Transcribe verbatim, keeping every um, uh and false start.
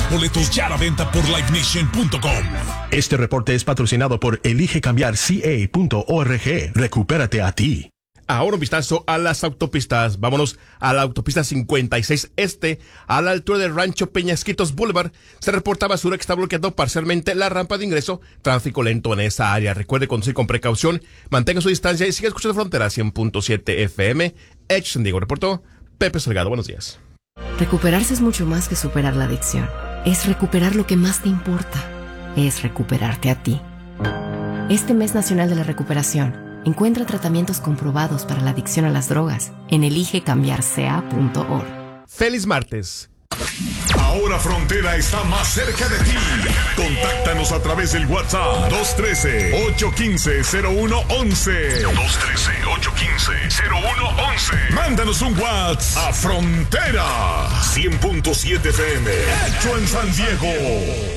Boletos ya a la venta por live nation punto com. Este reporte es patrocinado por elige cambiar c a punto org. Recupérate a ti. Ahora un vistazo a las autopistas. Vámonos a la autopista cincuenta y seis Este, a la altura del Rancho Peñasquitos Boulevard. Se reporta basura que está bloqueando parcialmente la rampa de ingreso. Tráfico lento en esa área. Recuerde conducir con precaución, mantenga su distancia y siga escuchando Frontera cien punto siete F M. Edge San Diego reportó Pepe Salgado. Buenos días. Recuperarse es mucho más que superar la adicción. Es recuperar lo que más te importa. Es recuperarte a ti. Este mes nacional de la recuperación, encuentra tratamientos comprobados para la adicción a las drogas en elige cambiar c a punto org. Feliz martes. Ahora Frontera está más cerca de ti. Contáctanos a través del WhatsApp dos uno tres, ocho uno cinco, cero uno once. dos uno tres, ocho uno cinco, cero uno once. Mándanos un WhatsApp a Frontera cien punto siete F M. Hecho en San Diego.